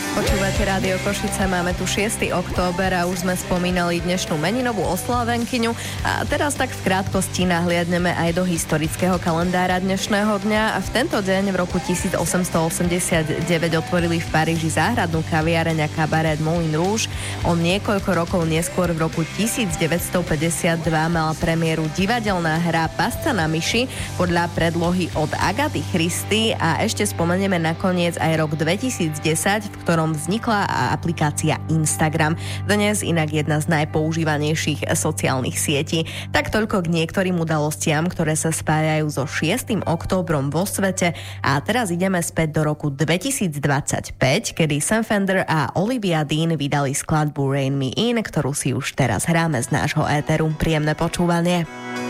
Počúvate Rádio Košice, máme tu 6. október a už sme spomínali dnešnú meninovú oslávenkyňu a teraz tak v krátkosti nahliadneme aj do historického kalendára dnešného dňa. A v tento deň v roku 1889 otvorili v Paríži záhradnú kaviareň a kabaret Moulin Rouge. O niekoľko rokov neskôr v roku 1952 mala premiéru divadelná hra Pasca na myši podľa predlohy od Agaty Christy a ešte spomenieme nakoniec aj rok 2010, v ktorom vznikla aplikácia Instagram. Dnes inak jedna z najpoužívanejších sociálnych sietí. Tak toľko k niektorým udalostiam, ktoré sa spájajú so 6. októbrom vo svete. A teraz ideme späť do roku 2025, kedy Sam Fender a Olivia Dean vydali skladbu Rain Me In, ktorú si už teraz hráme z nášho éteru. Príjemné počúvanie.